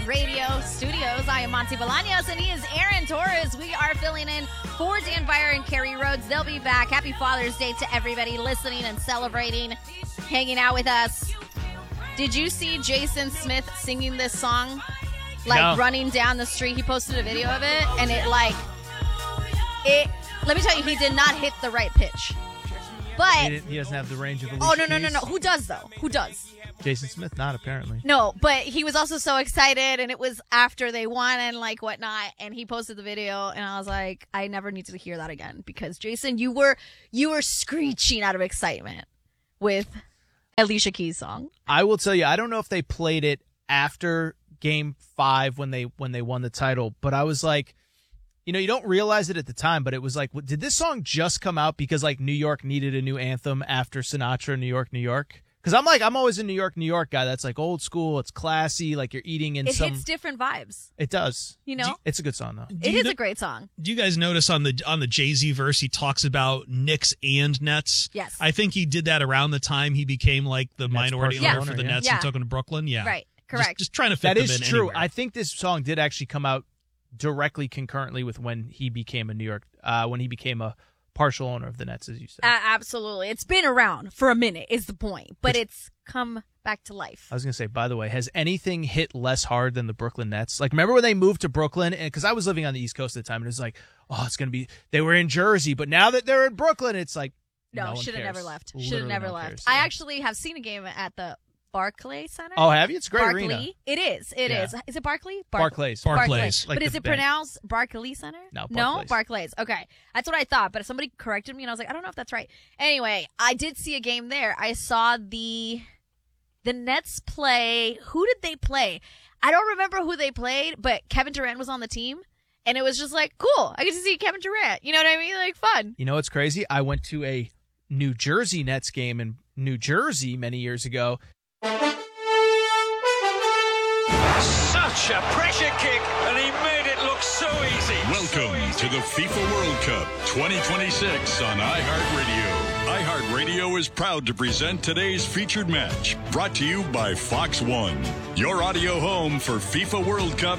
Radio Studios. I am Monty Bolaños, and he is Aaron Torres. We are filling in for Dan Byer and Kerry Rhodes. They'll be back. Happy Father's Day to everybody listening and celebrating, hanging out with us. Did you see Jason Smith singing this song? No. Running down the street. He posted a video of it, and let me tell you, he did not hit the right pitch. But He doesn't have the range of Alicia oh, no. Keys. Who does, though? Who does? Jason Smith, not apparently. No, but he was also so excited, and it was after they won and whatnot, and he posted the video, and I was like, I never need to hear that again, because Jason, you were screeching out of excitement with Alicia Keys' song. I will tell you, I don't know if they played it after Game 5 when they won the title, but I was like, you don't realize it at the time, but it was like, did this song just come out because New York needed a new anthem after Sinatra, New York, New York? Because I'm always a New York guy. That's old school. It's classy. You're eating in some. It hits different vibes. It does. It's a good song though. It is a great song. Do you guys notice on the Jay-Z verse he talks about Knicks and Nets? Yes. I think he did that around the time he became the minority partial owner for the owner, Nets yeah. and took him to Brooklyn. Yeah. Right. Correct. Just trying to fit That them is in true. anywhere. I think this song did actually come out directly concurrently with when he became a partial owner of the Nets, as you said. Absolutely. It's been around for a minute is the point, but it's come back to life. I was going to say, by the way, has anything hit less hard than the Brooklyn Nets? Remember when they moved to Brooklyn? Because I was living on the East Coast at the time, and it was it's going to be, they were in Jersey, but now that they're in Brooklyn, it's no should have never left. Should have Literally never no one left. cares, I yeah. actually have seen a game at the Barclays Center. Oh, have you? It's a great Barclay. arena. It is. It Yeah. is. Is it Barclay? Barclays. Barclays. Like But is the it bank. pronounced Barclays Center? No, No? Barclays. Barclays. Okay. That's what I thought, but somebody corrected me, and I was like, I don't know if that's right. Anyway, I did see a game there. I saw the Nets play. Who did they play? I don't remember who they played, but Kevin Durant was on the team, and it was just cool. I get to see Kevin Durant. You know what I mean? Fun. You know what's crazy? I went to a New Jersey Nets game in New Jersey many years ago. Such a pressure kick, and he made it look so easy. Welcome to the FIFA World Cup 2026 on iHeartRadio. iHeartRadio is proud to present today's featured match, brought to you by Fox One, your audio home for FIFA World Cup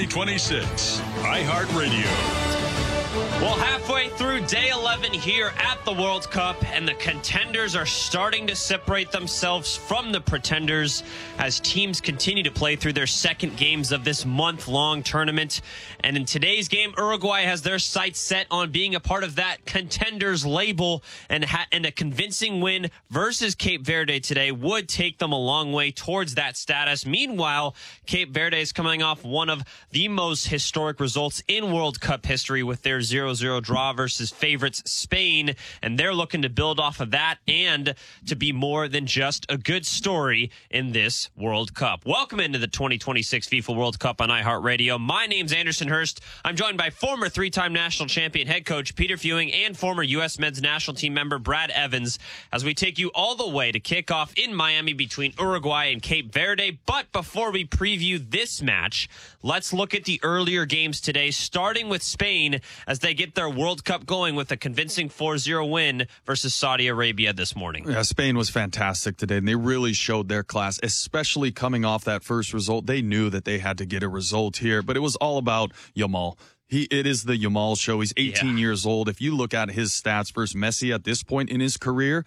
2026. iHeartRadio. Well, halfway through day 11 here at the World Cup, and the contenders are starting to separate themselves from the pretenders as teams continue to play through their second games of this month-long tournament. And in today's game, Uruguay has their sights set on being a part of that contenders label, and a convincing win versus Cape Verde today would take them a long way towards that status. Meanwhile, Cape Verde is coming off one of the most historic results in World Cup history with their 0-0 draw versus favorites Spain, and they're looking to build off of that and to be more than just a good story in this World Cup. Welcome into the 2026 FIFA World Cup on iHeartRadio. My name's Anderson Hurst. I'm joined by former three-time national champion head coach Peter Fewing and former U.S. men's national team member Brad Evans as we take you all the way to kick off in Miami between Uruguay and Cape Verde. But before we preview this match, let's look at the earlier games today, starting with Spain as they get their World Cup going with a convincing 4-0 win versus Saudi Arabia this morning. Yeah, Spain was fantastic today, and they really showed their class, especially coming off that first result. They knew that they had to get a result here, but it was all about Yamal. It is the Yamal show. He's 18 years old. If you look at his stats versus Messi at this point in his career,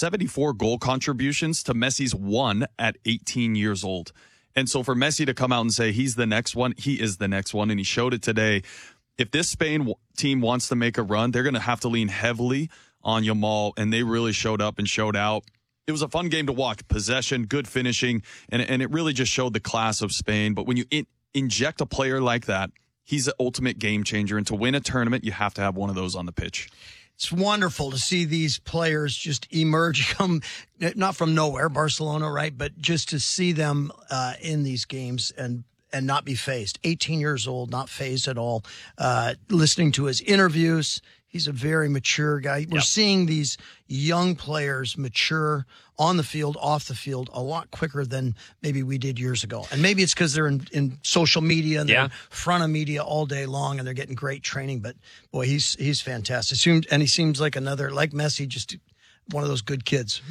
74 goal contributions to Messi's 1 at 18 years old. And so for Messi to come out and say he's the next one, he is the next one, and he showed it today. If this Spain team wants to make a run, they're going to have to lean heavily on Yamal, and they really showed up and showed out. It was a fun game to watch. Possession, good finishing, and it really just showed the class of Spain. But when you inject a player like that, he's an ultimate game changer. And to win a tournament, you have to have one of those on the pitch. It's wonderful to see these players just emerge, come not from nowhere, Barcelona, right? But just to see them in these games and not be phased. 18 years old, not phased at all. Listening to his interviews, he's a very mature guy. We're seeing these young players mature on the field, off the field, a lot quicker than maybe we did years ago. And maybe it's because they're in social media and they're in front of media all day long and they're getting great training. But, boy, he's fantastic. And he seems like like Messi, just one of those good kids, right?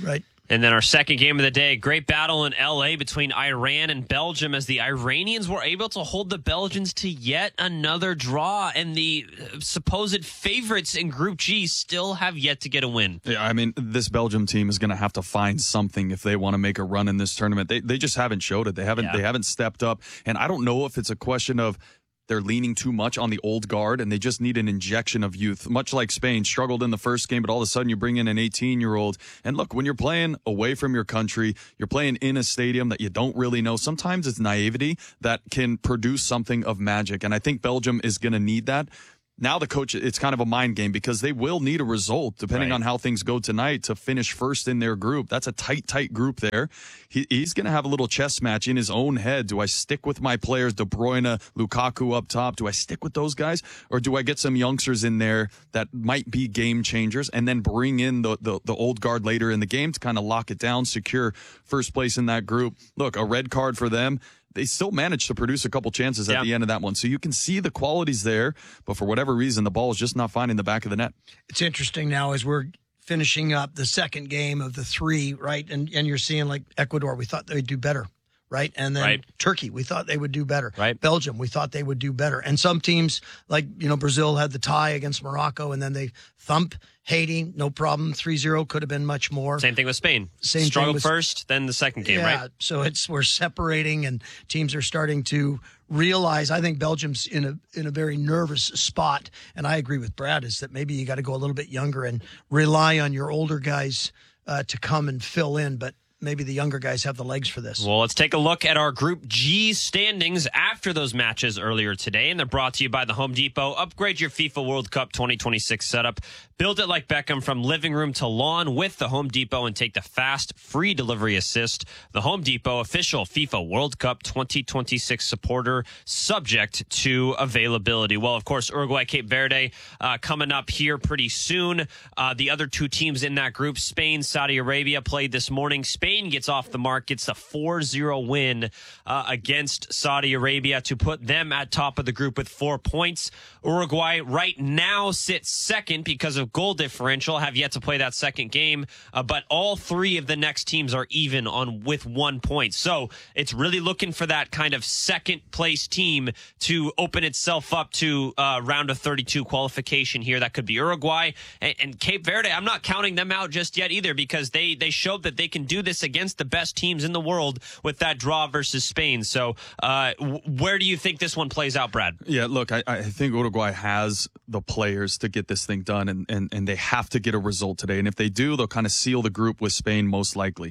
And then our second game of the day, great battle in L.A. between Iran and Belgium as the Iranians were able to hold the Belgians to yet another draw. And the supposed favorites in Group G still have yet to get a win. Yeah, I mean, this Belgium team is going to have to find something if they want to make a run in this tournament. They just haven't showed it. They haven't stepped up. And I don't know if it's a question of they're leaning too much on the old guard and they just need an injection of youth. Much like Spain struggled in the first game, but all of a sudden you bring in an 18-year-old. And look, when you're playing away from your country, you're playing in a stadium that you don't really know. Sometimes it's naivety that can produce something of magic. And I think Belgium is going to need that. Now the coach, it's kind of a mind game because they will need a result depending on how things go tonight to finish first in their group. That's a tight group there. He's going to have a little chess match in his own head. Do I stick with my players, De Bruyne, Lukaku up top? Do I stick with those guys? Or do I get some youngsters in there that might be game changers and then bring in the old guard later in the game to kind of lock it down, secure first place in that group? Look, a red card for them. They still managed to produce a couple chances at the end of that one. So you can see the qualities there, but for whatever reason, the ball is just not finding the back of the net. It's interesting now as we're finishing up the second game of the three, right? And you're seeing like Ecuador, we thought they'd do better, right? And then Turkey, we thought they would do better. Right. Belgium, we thought they would do better. And some teams, like, Brazil had the tie against Morocco, and then they thump Haiti, no problem. 3-0 could have been much more. Same thing with Spain. Same Struggled thing with, first, then the second game, right? So we're separating, and teams are starting to realize. I think Belgium's in a very nervous spot, and I agree with Brad, is that maybe you got to go a little bit younger and rely on your older guys to come and fill in, but maybe the younger guys have the legs for this. Well, let's take a look at our Group G standings after those matches earlier today, and they're brought to you by the Home Depot. Upgrade your FIFA World Cup 2026 setup. Build it like Beckham from living room to lawn with the Home Depot and take the fast, free delivery assist. The Home Depot, official FIFA World Cup 2026 supporter, subject to availability. Well, of course, Uruguay, Cape Verde coming up here pretty soon. The other two teams in that group, Spain, Saudi Arabia, played this morning. Spain gets off the mark, gets a 4-0 win against Saudi Arabia to put them at top of the group with 4 points. Uruguay right now sits second because of goal differential, have yet to play that second game, but all three of the next teams are even on with 1 point. So it's really looking for that kind of second place team to open itself up to round of 32 qualification here. That could be Uruguay and Cape Verde. I'm not counting them out just yet either, because they showed that they can do this against the best teams in the world with that draw versus Spain. So where do you think this one plays out, Brad? Yeah, look, I think Uruguay has the players to get this thing done, and they have to get a result today. And if they do, they'll kind of seal the group with Spain most likely.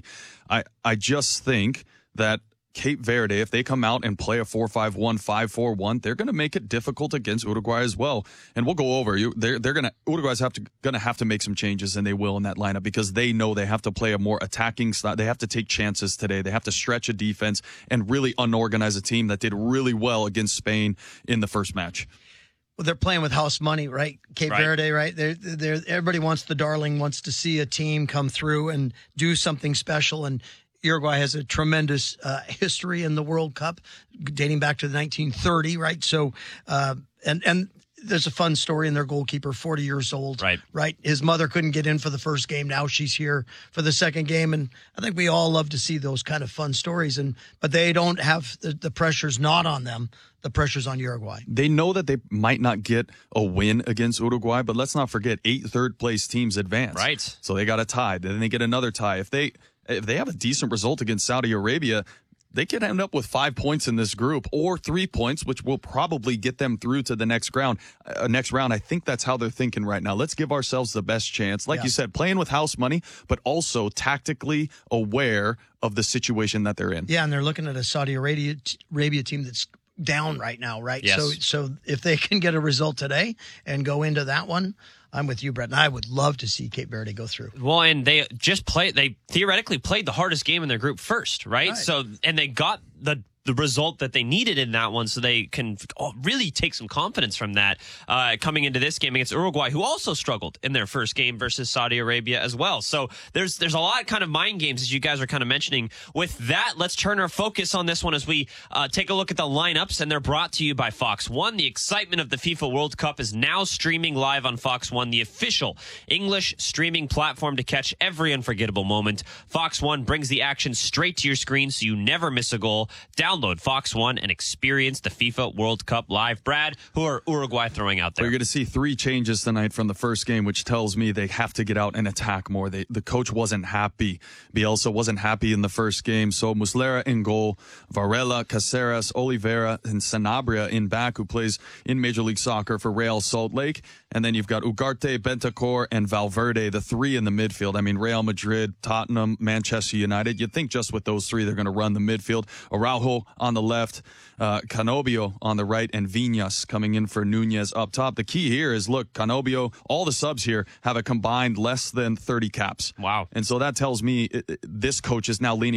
I just think that Cape Verde, if they come out and play a 4-5-1, 5-4-1, they're going to make it difficult against Uruguay as well. And we'll go over. Uruguay's going to have to make some changes, and they will in that lineup, because they know they have to play a more attacking style. They have to take chances today. They have to stretch a defense and really unorganize a team that did really well against Spain in the first match. Well, they're playing with house money, right? Cape Verde, right? They're everybody wants to see a team come through and do something special. And Uruguay has a tremendous history in the World Cup dating back to 1930, right? So, and there's a fun story in their goalkeeper, 40 years old, right? His mother couldn't get in for the first game. Now she's here for the second game. And I think we all love to see those kind of fun stories. But they don't have the pressure's not on them. The pressure's on Uruguay. They know that they might not get a win against Uruguay, but let's not forget 8 third-place teams advance. Right. So they got a tie. Then they get another tie. If they have a decent result against Saudi Arabia, they could end up with 5 points in this group, or 3 points, which will probably get them through to the next round. I think that's how they're thinking right now. Let's give ourselves the best chance. Like you said, playing with house money, but also tactically aware of the situation that they're in. Yeah, and they're looking at a Saudi Arabia team that's down right now, right? Yes. So if they can get a result today and go into that one, I'm with you, Brett. And I would love to see Cape Verde go through. Well, and they theoretically played the hardest game in their group first, right? So, and they got the the result that they needed in that one, so they can really take some confidence from that coming into this game against Uruguay, who also struggled in their first game versus Saudi Arabia as well. So there's a lot kind of mind games, as you guys are kind of mentioning. With that, let's turn our focus on this one as we take a look at the lineups, and they're brought to you by Fox One. The excitement of the FIFA World Cup is now streaming live on Fox One, the official English streaming platform to catch every unforgettable moment. Fox One brings the action straight to your screen so you never miss a goal. Download Fox One and experience the FIFA World Cup live. Brad, who are Uruguay throwing out there? We're going to see 3 changes tonight from the first game, which tells me they have to get out and attack more. The coach wasn't happy. Bielsa wasn't happy in the first game. So Muslera in goal, Varela, Caceres, Oliveira, and Sanabria in back, who plays in Major League Soccer for Real Salt Lake. And then you've got Ugarte, Bentancur, and Valverde, the 3 in the midfield. I mean, Real Madrid, Tottenham, Manchester United. You'd think just with those 3, they're going to run the midfield. Araujo on the left, Canobio on the right, and Viñas coming in for Nunez up top. The key here is, look, Canobio, all the subs here have a combined less than 30 caps. Wow. And so that tells me this coach is now leaning